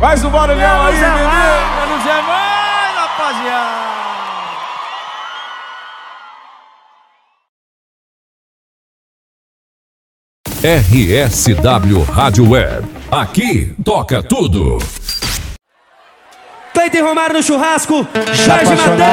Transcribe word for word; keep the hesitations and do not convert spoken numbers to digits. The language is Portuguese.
Faz o barulhão aí, menino. Menos é mais, rapaziada. R S W Rádio Web. Aqui toca tudo. Cleiton Romário no churrasco. Jorge Matheus.